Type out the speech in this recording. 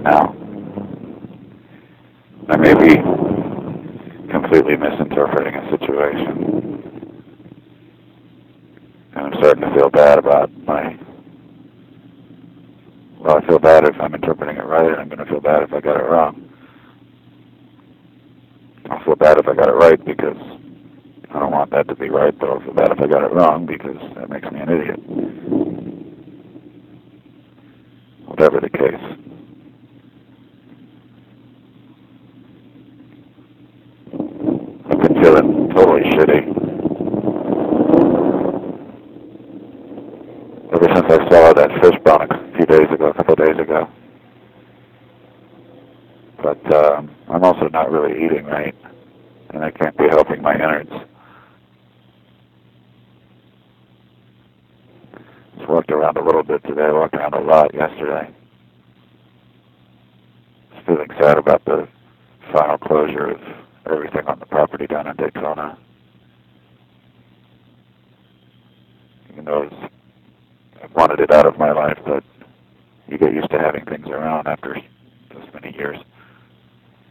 now. I may be completely misinterpreting a situation, and I'm starting to feel bad about well, I feel bad if I'm interpreting it right, and I'm going to feel bad if I got it wrong. I'll feel bad if I got it right because I don't want that to be right, but I'll feel bad if I got it wrong because that makes me an idiot. Whatever the case. I've been feeling totally shitty ever since I saw that fish bone a couple of days ago. But I'm also not really eating right, and I can't be helping my innards. Just walked around a little bit today. I walked around a lot yesterday. Just feeling sad about the final closure of everything on the property down in Daytona. Even though I wanted it out of my life, but you get used to having things around after this many years.